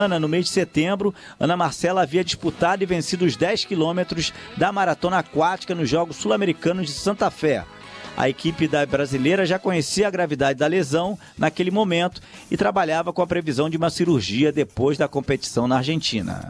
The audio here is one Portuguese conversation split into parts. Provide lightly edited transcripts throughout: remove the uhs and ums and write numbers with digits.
No mês de setembro, Ana Marcela havia disputado e vencido os 10 quilômetros da maratona aquática nos Jogos Sul-Americanos de Santa Fé. A equipe da brasileira já conhecia a gravidade da lesão naquele momento e trabalhava com a previsão de uma cirurgia depois da competição na Argentina.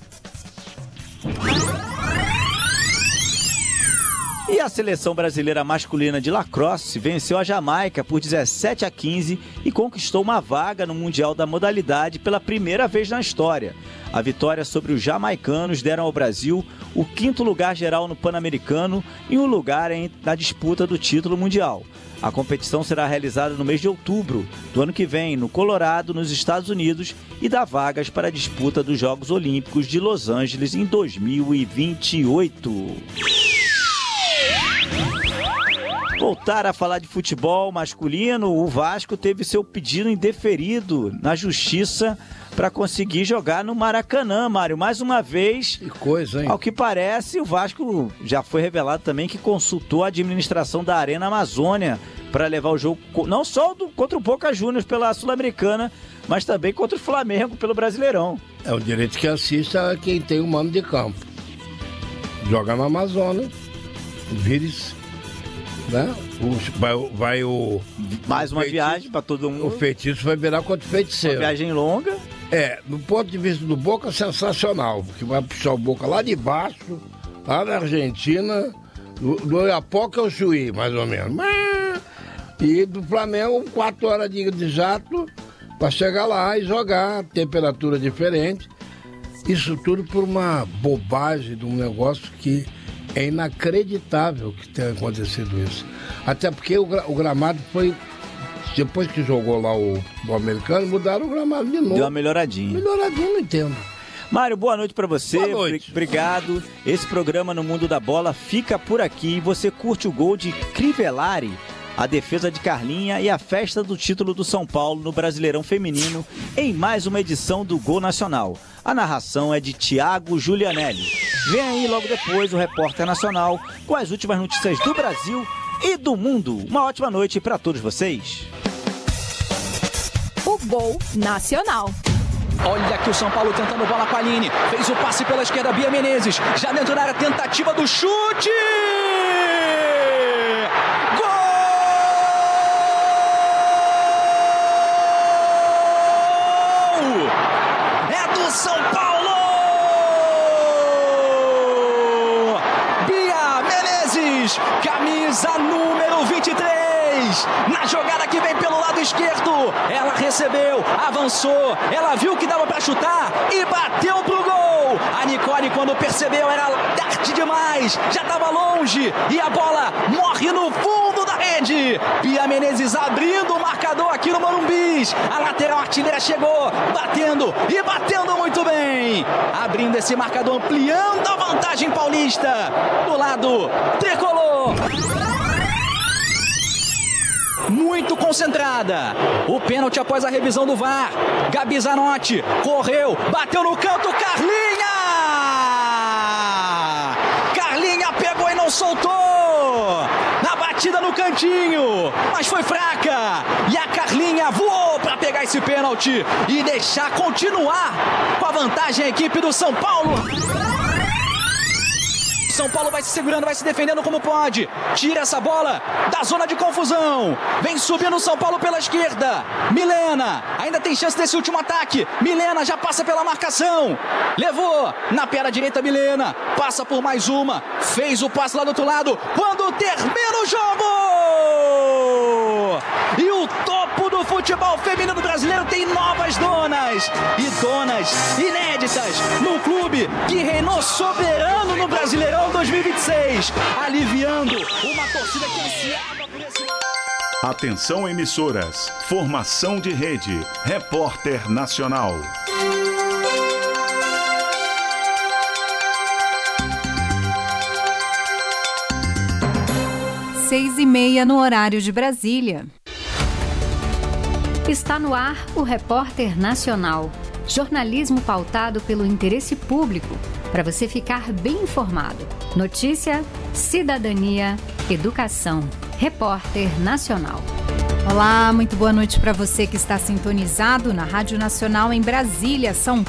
E a seleção brasileira masculina de lacrosse venceu a Jamaica por 17-15 e conquistou uma vaga no Mundial da modalidade pela primeira vez na história. A vitória sobre os jamaicanos deram ao Brasil o 5º lugar geral no Pan-Americano e um lugar na disputa do título mundial. A competição será realizada no mês de outubro do ano que vem, no Colorado, nos Estados Unidos, e dá vagas para a disputa dos Jogos Olímpicos de Los Angeles em 2028. Voltar a falar de futebol masculino, o Vasco teve seu pedido indeferido na justiça para conseguir jogar no Maracanã, Mário. Mais uma vez, que coisa, hein? Ao que parece, o Vasco já foi revelado também que consultou a administração da Arena Amazônia para levar o jogo, não só contra o Boca Juniors pela Sul-Americana, mas também contra o Flamengo pelo Brasileirão. É o direito que assista a quem tem o mando de campo. Joga na Amazônia, vire-se. Né? Mais uma viagem para todo mundo. O feitiço vai virar contra o feiticeiro. Uma viagem longa. Do ponto de vista do Boca, sensacional, porque vai puxar o Boca lá de baixo, lá da Argentina, do Oiapoque ao Chuí, mais ou menos. E do Flamengo, 4 horas de jato para chegar lá e jogar, temperatura diferente. Isso tudo por uma bobagem de um negócio que é inacreditável que tenha acontecido isso. Até porque o gramado foi... Depois que jogou lá o americano, mudaram o gramado de novo. Deu uma melhoradinha. Melhoradinha, não entendo. Mário, boa noite pra você. Boa noite. Obrigado. Esse programa No Mundo da Bola fica por aqui. Você curte o gol de Crivellari, a defesa de Carlinha e a festa do título do São Paulo no Brasileirão Feminino em mais uma edição do Gol Nacional. A narração é de Thiago Julianelli. Vem aí logo depois o Repórter Nacional com as últimas notícias do Brasil e do mundo. Uma ótima noite para todos vocês. O Gol Nacional. Olha aqui o São Paulo tentando bola com a Aline. Fez o passe pela esquerda, Bia Menezes. Já dentro da área, tentativa do chute! Gol! É do São Paulo! Bia Menezes, camisa número 23. Na jogada que vem pelo lado esquerdo, ela recebeu, avançou, ela viu que dava para chutar e bateu pro gol. A Nicole, quando percebeu, era tarde demais, já estava longe e a bola morre no fundo da rede. Bia Menezes abrindo o marcador aqui no Morumbis. A lateral artilheira chegou, batendo e batendo muito bem, abrindo esse marcador, ampliando a vantagem paulista do lado tricolor. Muito concentrada. O pênalti após a revisão do VAR. Gabi Zanotti correu, bateu no canto, Carlinha! Carlinha pegou e não soltou. Na batida no cantinho, mas foi fraca. E a Carlinha voou para pegar esse pênalti e deixar continuar com a vantagem a equipe do São Paulo. São Paulo vai se segurando, vai se defendendo como pode. Tira essa bola da zona de confusão. Vem subindo o São Paulo pela esquerda. Milena, ainda tem chance desse último ataque. Milena já passa pela marcação. Levou na perna direita Milena. Passa por mais uma. Fez o passe lá do outro lado. Quando termina o jogo! E o topo do futebol feminino brasileiro tem novas donas. E donas inéditas no clube que reinou soberano no Brasileirão 2026, aliviando uma torcida que ansiava por esse... Atenção emissoras, formação de rede, Repórter Nacional. 6:30 no horário de Brasília. Está no ar o Repórter Nacional. Jornalismo pautado pelo interesse público, para você ficar bem informado. Notícia, cidadania, educação. Repórter Nacional. Olá, muito boa noite para você que está sintonizado na Rádio Nacional em Brasília. São